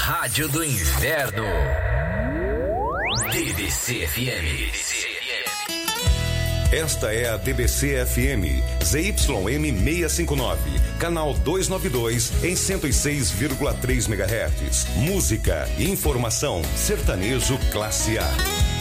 Rádio do Inverno. DBC FM. Esta é a DBC FM, ZYM 659, canal 292 em 106,3 MHz. Música e informação, sertanejo classe A.